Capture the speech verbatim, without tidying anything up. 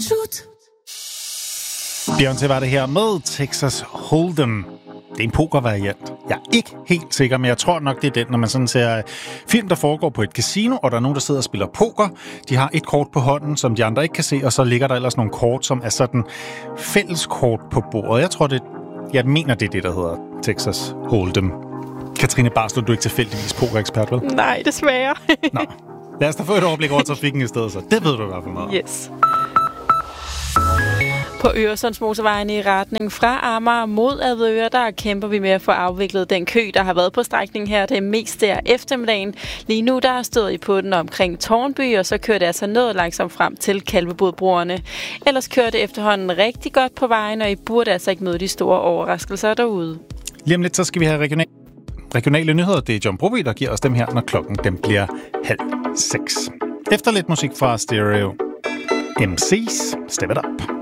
Shoot. Beyoncé var det her med Texas Hold'em. Det er en pokervariant. Jeg er ikke helt sikker, men jeg tror nok, det er den, når man sådan ser film, der foregår på et casino, og der er nogen, der sidder og spiller poker. De har et kort på hånden, som de andre ikke kan se, og så ligger der ellers nogle kort, som er sådan fælleskort på bordet. Jeg tror, det jeg mener, det er det, der hedder Texas Hold'em. Katrine Barslow, du er ikke tilfældigvis pokerekspert, vel? Nej, desværre. Nå. Lad os da få et overblik over trafikken i stedet, så det ved du i hvert fald meget. Yes. På Øresundsmotorvejen i retning fra Amager mod Avedøre, der kæmper vi med at få afviklet den kø, der har været på strækningen her. Det er mest der eftermiddagen. Lige nu der stod I på den omkring Tårnby, og så kører det altså noget langsomt frem til Kalvebodbroerne. Ellers kører det efterhånden rigtig godt på vejen, og I burde altså ikke møde de store overraskelser derude. Lige om lidt, så skal vi have regional... regionale nyheder. Det er John Broby, der giver os dem her, når klokken den bliver halv seks. Efter lidt musik fra Stereo M C's Step It Up.